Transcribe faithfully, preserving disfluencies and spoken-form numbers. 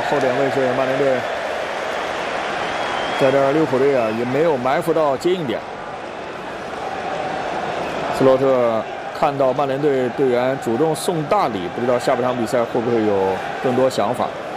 后点位置，曼联队在这儿利物浦队啊也没有埋伏到接应点。斯洛特看到曼联队队员主动送大礼，不知道下半场比赛会不会有更多想法。